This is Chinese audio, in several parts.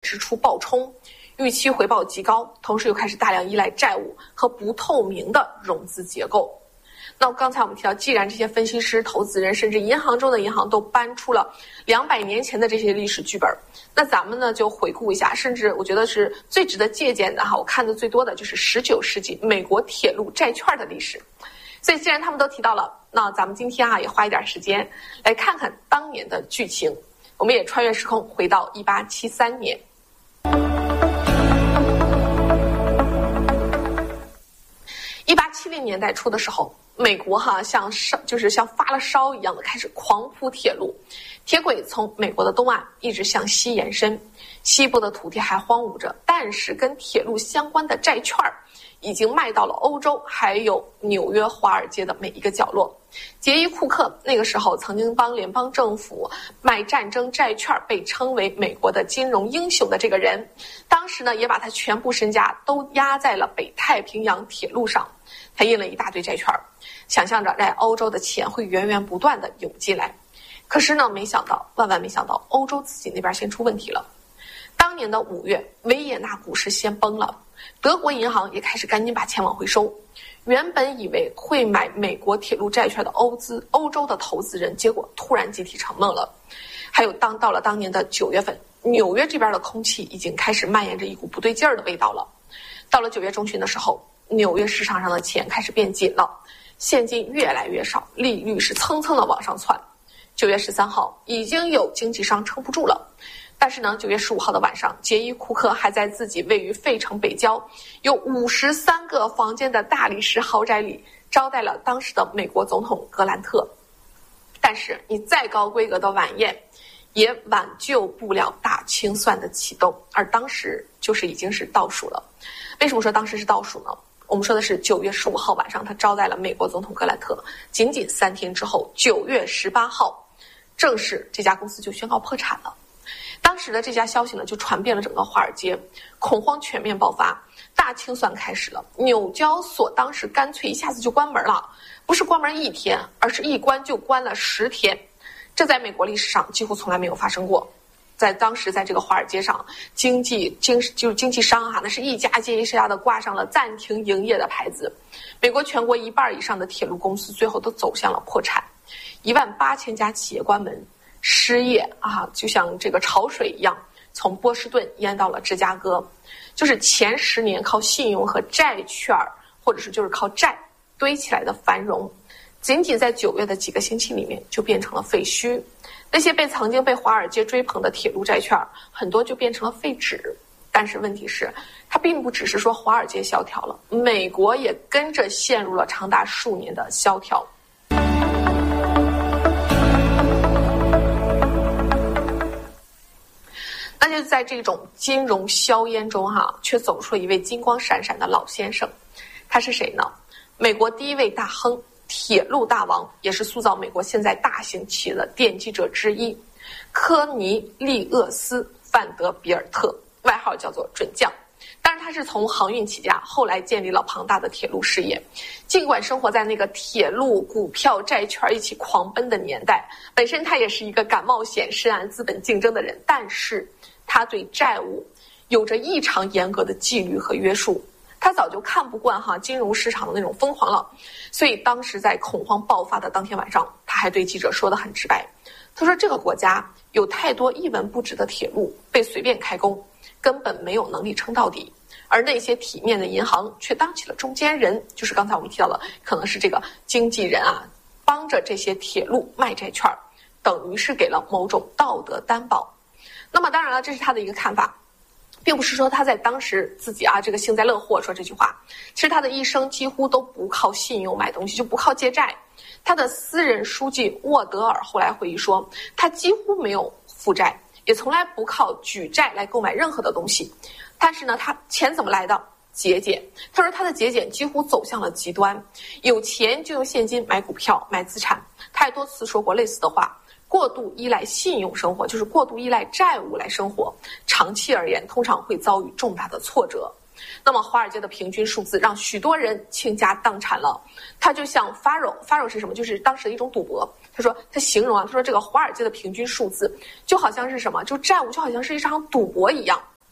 支出暴冲，预期回报极高，同时又开始大量依赖债务和不透明的融资结构。那刚才我们提到，既然这些分析师、投资人甚至银行中的银行都搬出了200年前的这些历史剧本，那咱们呢就回顾一下，甚至我觉得是最值得借鉴的我看的最多的就是19世纪美国铁路债券的历史。所以既然他们都提到了，那咱们今天也花一点时间来看看当年的剧情。我们也穿越时空回到1873年。1870年代初的时候，美国像发了烧一样的开始狂铺铁路，铁轨从美国的东岸一直向西延伸，西部的土地还荒芜着，但是跟铁路相关的债券已经卖到了欧洲，还有纽约华尔街的每一个角落。杰伊·库克那个时候曾经帮联邦政府卖战争债券，被称为美国的金融英雄的这个人，当时呢也把他全部身家都压在了北太平洋铁路上。他印了一大堆债券，想象着在欧洲的钱会源源不断的涌进来。可是呢，万万没想到，欧洲自己那边先出问题了。当年的5月，维也纳股市先崩了，德国银行也开始赶紧把钱往回收。原本以为会买美国铁路债券的欧洲的投资人，结果突然集体沉闷了。还有到了当年的9月份，纽约这边的空气已经开始蔓延着一股不对劲儿的味道了。到了9月中旬的时候，纽约市场上的钱开始变紧了，现金越来越少，利率是蹭蹭的往上窜。9月13号，已经有经纪商撑不住了。但是呢，9月15号的晚上，杰伊·库克还在自己位于费城北郊有53个房间的大理石豪宅里招待了当时的美国总统格兰特。但是你再高规格的晚宴也挽救不了大清算的启动，而当时已经是倒数了。为什么说当时是倒数呢？我们说的是9月15号晚上，他招待了美国总统格兰特，仅仅3天之后，9月18号，正式这家公司就宣告破产了。当时的这家消息呢，就传遍了整个华尔街，恐慌全面爆发，大清算开始了。纽交所当时干脆一下子就关门了，不是关门1天，而是一关就关了10天，这在美国历史上几乎从来没有发生过。在当时，在这个华尔街上，经纪商那是一家接一家的挂上了暂停营业的牌子。美国全国1半以上的铁路公司最后都走向了破产，18000家企业关门。失业就像这个潮水一样，从波士顿淹到了芝加哥。就是前10年靠信用和债券，或者是就是靠债堆起来的繁荣，仅仅在9月的几个星期里面就变成了废墟。那些曾经被华尔街追捧的铁路债券，很多就变成了废纸。但是问题是，它并不只是说华尔街萧条了，美国也跟着陷入了长达数年的萧条。那就在这种金融硝烟中却走出了一位金光闪闪的老先生。他是谁呢？美国第一位大亨，铁路大王，也是塑造美国现在大型企业的奠基者之一，科尼利厄斯·范德比尔特，外号叫做准将。当然他是从航运起家，后来建立了庞大的铁路事业。尽管生活在那个铁路、股票、债券一起狂奔的年代，本身他也是一个敢冒险、深谙资本竞争的人，但是他对债务有着异常严格的纪律和约束。他早就看不惯金融市场的那种疯狂了，所以当时在恐慌爆发的当天晚上，他还对记者说得很直白。他说这个国家有太多一文不值的铁路被随便开工，根本没有能力撑到底，而那些体面的银行却当起了中间人，就是刚才我们提到的，可能是这个经纪人帮着这些铁路卖债券，等于是给了某种道德担保。那么当然了，这是他的一个看法，并不是说他在当时自己这个幸灾乐祸说这句话。其实他的一生几乎都不靠信用买东西，就不靠借债。他的私人书记沃德尔后来回忆说，他几乎没有负债，也从来不靠举债来购买任何的东西。但是呢，他钱怎么来的？节俭。他说他的节俭几乎走向了极端，有钱就用现金买股票、买资产。他也多次说过类似的话。过度依赖信用生活，就是过度依赖债务来生活，长期而言通常会遭遇重大的挫折。那么华尔街的平均数字让许多人倾家荡产了。他就像 Faro 是什么？就是当时的一种赌博。他说他形容他说这个华尔街的平均数字就好像是什么？就债务就好像是一场赌博一样。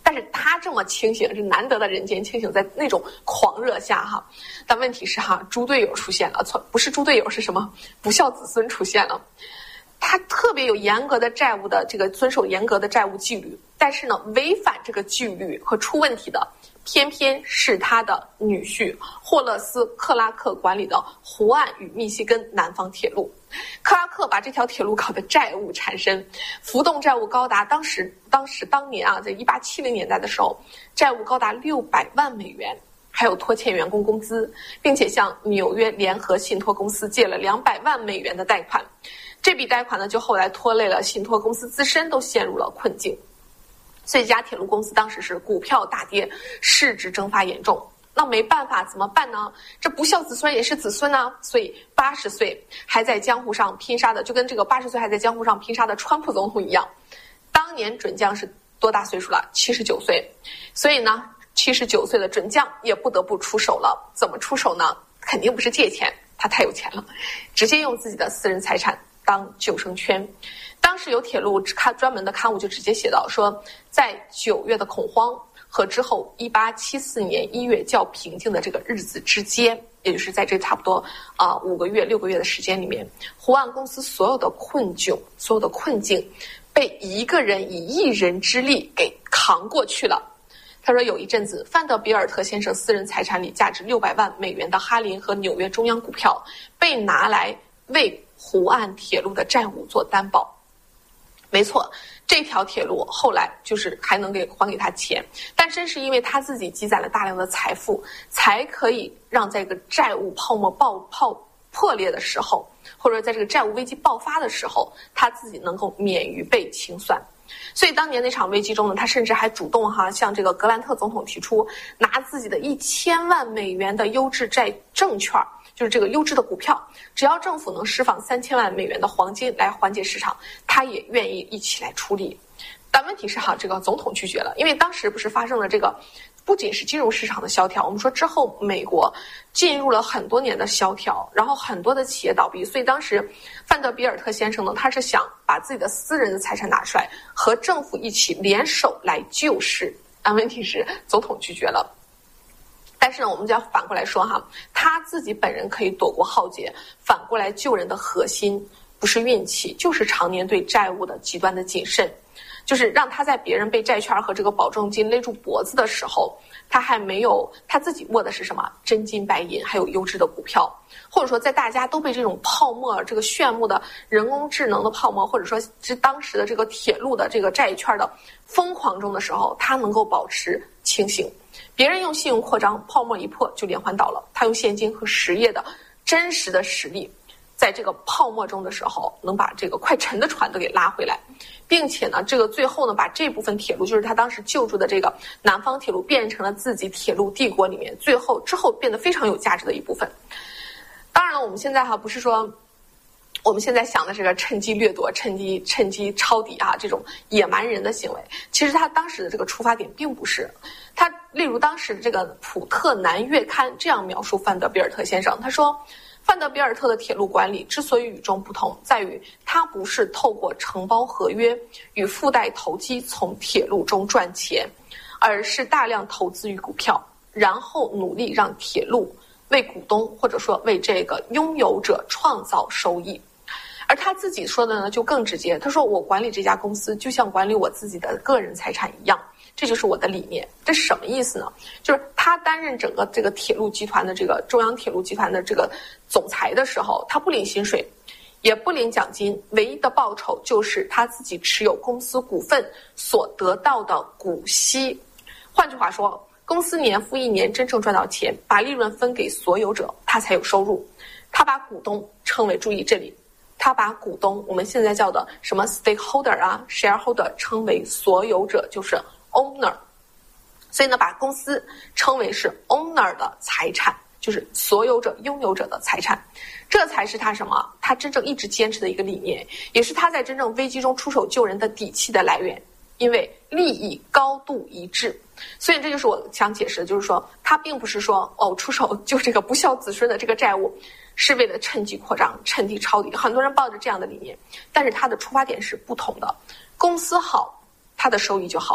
但是他这么清醒，是难得的人间清醒，在那种狂热下哈。但问题是哈，猪队友出现了，不是猪队友是什么？不孝子孙出现了。他特别有严格的债务的这个遵守严格的债务纪律，但是呢，违反这个纪律和出问题的，偏偏是他的女婿霍勒斯·克拉克管理的湖岸与密西根南方铁路。克拉克把这条铁路搞得债务缠身，浮动债务高达当年啊，在1870年代的时候，债务高达600万美元，还有拖欠员工工资，并且向纽约联合信托公司借了200万美元的贷款。这笔贷款呢，就后来拖累了信托公司自身都陷入了困境。所以这家铁路公司当时是股票大跌，市值蒸发严重。那没办法，怎么办呢？这不孝子孙也是子孙呢。所以80岁还在江湖上拼杀的，就跟这个80岁还在江湖上拼杀的川普总统一样。当年准将是多大岁数了？79岁。所以呢，79岁的准将也不得不出手了。怎么出手呢？肯定不是借钱，他太有钱了，直接用自己的私人财产当救生圈。当时有铁路专门的刊物就直接写到说，在9月的恐慌和之后1874年1月较平静的这个日子之间，也就是在这差不多5个月6个月的时间里面，湖岸公司所有的困境被一个人以一人之力给扛过去了。他说有一阵子，范德比尔特先生私人财产里价值600万美元的哈林和纽约中央股票被拿来为湖岸铁路的债务做担保。没错，这条铁路后来就是还能还给他钱，但正是因为他自己积攒了大量的财富，才可以让在这个债务泡沫破裂的时候，或者在这个债务危机爆发的时候，他自己能够免于被清算。所以当年那场危机中呢，他甚至还主动向这个格兰特总统提出，拿自己的1000万美元的优质证券，就是这个优质的股票，只要政府能释放3000万美元的黄金来缓解市场，他也愿意一起来出力。但问题是这个总统拒绝了，因为当时不是发生了这个不仅是金融市场的萧条，我们说之后美国进入了很多年的萧条，然后很多的企业倒闭，所以当时范德比尔特先生呢，他是想把自己的私人的财产拿出来，和政府一起联手来救市。但问题是总统拒绝了。但是呢，我们就要反过来说他自己本人可以躲过浩劫，反过来救人的核心不是运气，就是常年对债务的极端的谨慎。就是让他在别人被债券和这个保证金勒住脖子的时候，他还没有他自己握的是什么真金白银，还有优质的股票，或者说在大家都被这种泡沫这个炫目的人工智能的泡沫，或者说是当时的这个铁路的这个债券的疯狂中的时候，他能够保持清醒。别人用信用扩张，泡沫一破就连环倒了，他用现金和实业的真实的实力，在这个泡沫中的时候，能把这个快沉的船都给拉回来，并且呢，这个最后呢，把这部分铁路，就是他当时救助的这个南方铁路，变成了自己铁路帝国里面之后变得非常有价值的一部分。当然了，我们现在不是说我们现在想的这个趁机掠夺、趁机抄底这种野蛮人的行为，其实他当时的这个出发点并不是。他例如当时的这个普特南月刊这样描述范德比尔特先生，他说，范德比尔特的铁路管理之所以与众不同，在于他不是透过承包合约与附带投机从铁路中赚钱，而是大量投资于股票，然后努力让铁路为股东或者说为这个拥有者创造收益。而他自己说的呢就更直接，他说我管理这家公司就像管理我自己的个人财产一样，这就是我的理念。这是什么意思呢？就是他担任整个这个铁路集团的这个中央铁路集团的这个总裁的时候，他不领薪水，也不领奖金，唯一的报酬就是他自己持有公司股份所得到的股息。换句话说，公司年复一年真正赚到钱，把利润分给所有者，他才有收入。他把股东称为，注意这里，他把股东我们现在叫的什么 stakeholder shareholder 称为所有者，就是 owner。 所以呢，把公司称为是 owner 的财产，就是所有者拥有者的财产，这才是他什么？他真正一直坚持的一个理念，也是他在真正危机中出手救人的底气的来源。因为利益高度一致，所以这就是我想解释的，就是说他并不是说出手救这个不孝子孙的这个债务是为了趁机扩张、趁机抄底。很多人抱着这样的理念，但是他的出发点是不同的。公司好，他的收益就好；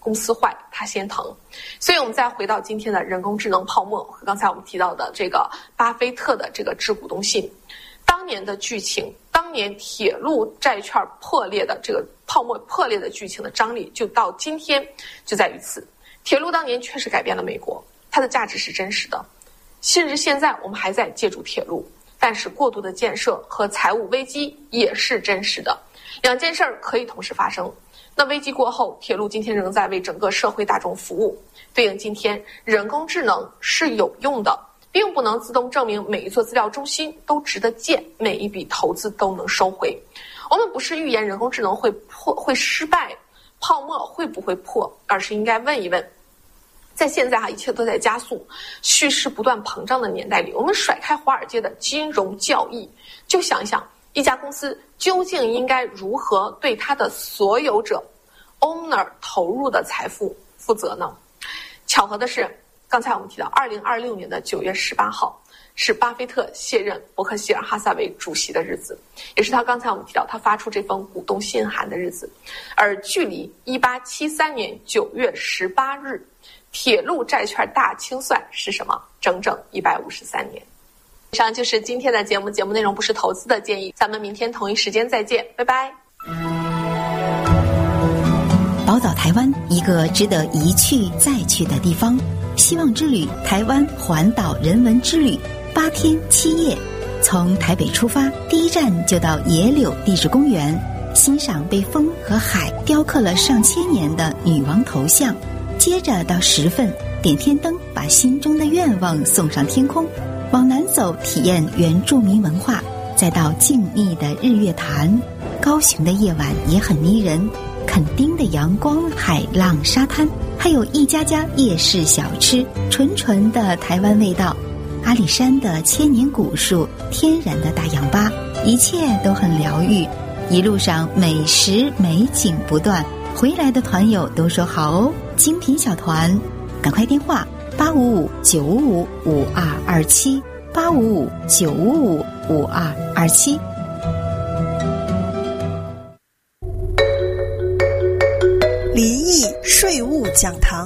公司坏他先疼。所以我们再回到今天的人工智能泡沫和刚才我们提到的这个巴菲特的这个致股东信，当年的剧情，当年铁路债券破裂的这个泡沫破裂的剧情的张力，就到今天就在于此。铁路当年确实改变了美国，它的价值是真实的，甚至现在我们还在借助铁路，但是过度的建设和财务危机也是真实的，两件事儿可以同时发生。那危机过后，铁路今天仍在为整个社会大众服务，对应今天人工智能是有用的，并不能自动证明每一座资料中心都值得建，每一笔投资都能收回。我们不是预言人工智能会失败，泡沫会不会破，而是应该问一问，在现在一切都在加速、叙事不断膨胀的年代里，我们甩开华尔街的金融教义，就想一想一家公司究竟应该如何对它的所有者 owner 投入的财富负责呢？巧合的是，刚才我们提到2026年的9月18号是巴菲特卸任伯克希尔哈撒韦主席的日子，也是他刚才我们提到他发出这封股东信函的日子。而距离1873年9月18日铁路债券大清算是什么？整整153年。以上就是今天的节目内容不是投资的建议，咱们明天同一时间再见，拜拜。 宝岛台湾，一个值得一去再去的地方。希望之旅台湾环岛人文之旅，8天7夜，从台北出发，第一站就到野柳地质公园，欣赏被风和海雕刻了上千年的女王头像，接着到十份点天灯，把心中的愿望送上天空。往南走，体验原住民文化，再到静谧的日月潭。高雄的夜晚也很迷人，垦丁的阳光、海浪、沙滩，还有一家家夜市小吃，纯纯的台湾味道。阿里山的千年古树，天然的大氧吧，一切都很疗愈。一路上美食美景不断，回来的团友都说好哦，精品小团，赶快电话855-955-5227，855-955-5227。 林毅税务讲堂，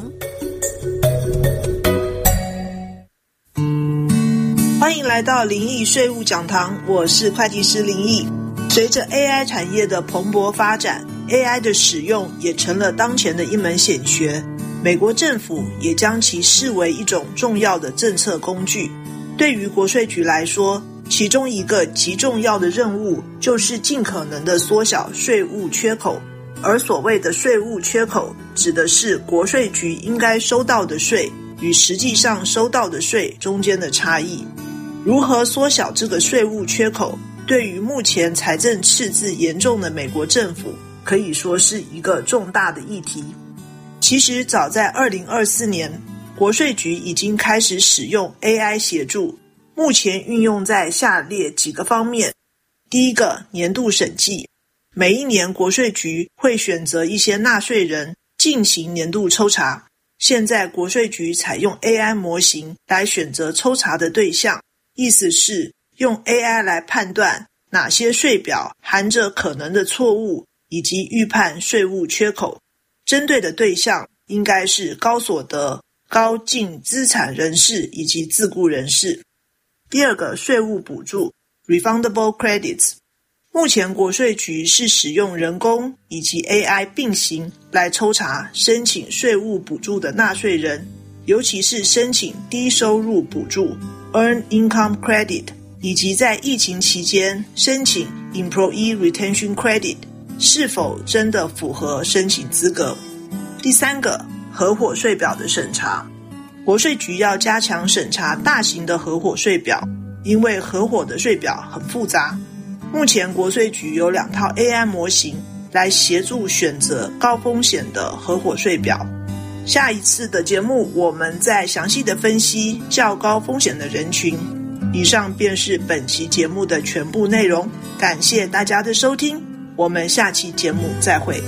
欢迎来到林毅税务讲堂，我是会计师林毅。随着 AI 产业的蓬勃发展， AI 的使用也成了当前的一门显学，美国政府也将其视为一种重要的政策工具。对于国税局来说，其中一个极重要的任务就是尽可能的缩小税务缺口。而所谓的税务缺口，指的是国税局应该收到的税与实际上收到的税中间的差异。如何缩小这个税务缺口，对于目前财政赤字严重的美国政府，可以说是一个重大的议题。其实早在2024年，国税局已经开始使用 AI 协助，目前运用在下列几个方面。第一个，年度审计。每一年国税局会选择一些纳税人进行年度抽查，现在国税局采用 AI 模型来选择抽查的对象，意思是用 AI 来判断哪些税表含着可能的错误，以及预判税务缺口。针对的对象应该是高所得、高净资产人士以及自雇人士。第二个，税务补助 Refundable Credits。目前国税局是使用人工以及 AI 并行来抽查申请税务补助的纳税人，尤其是申请低收入补助 Earned Income Credit， 以及在疫情期间申请 Employee Retention Credit 是否真的符合申请资格。第三个，合伙税表的审查。国税局要加强审查大型的合伙税表，因为合伙的税表很复杂。目前国税局有2套 AI 模型来协助选择高风险的合伙税表。下一次的节目我们再详细的分析较高风险的人群。以上便是本期节目的全部内容，感谢大家的收听，我们下期节目再会。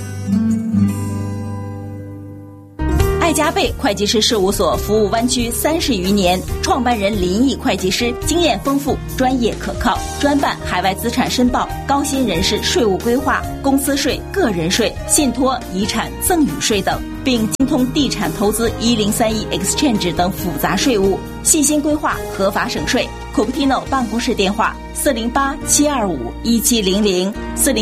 爱加倍会计师事务所服务湾区30余年，创办人林毅会计师经验丰富，专业可靠，专办海外资产申报、高薪人士税务规划、公司税、个人税、信托、遗产、赠与税等。 并精通地产投资1031 Exchange 等复杂税务，细心规划合法省税。Cupertino 办公室电话408-725-1700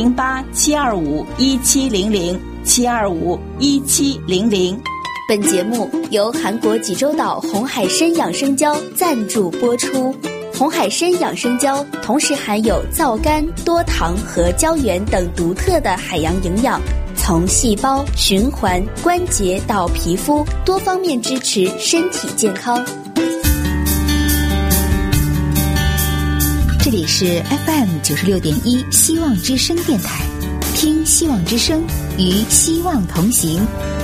408-725-1700 725-1700。 本节目由韩国济州岛红海参养生胶赞助播出。红海参养生胶同时含有皂苷、多糖和胶原等独特的海洋营养，从细胞、循环、关节到皮肤，多方面支持身体健康。 这里是 FM 96.1希望之声电台，听希望之声，与希望同行。